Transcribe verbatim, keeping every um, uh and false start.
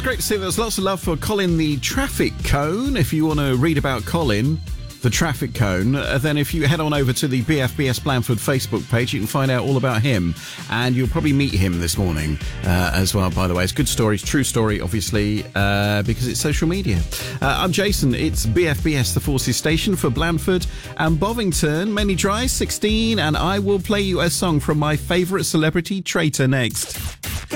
great to see there's lots of love for Colin the Traffic Cone. If you want to read about Colin the Traffic Cone, uh, then if you head on over to the B F B S Blandford Facebook page, you can find out all about him, and you'll probably meet him this morning uh, as well, by the way. It's good story, it's true story, obviously, uh, because it's social media. Uh, I'm Jason. It's B F B S, the Forces station for Blandford and Bovington. Many Dry, sixteen, and I will play you a song from my favourite celebrity, Traitor, next.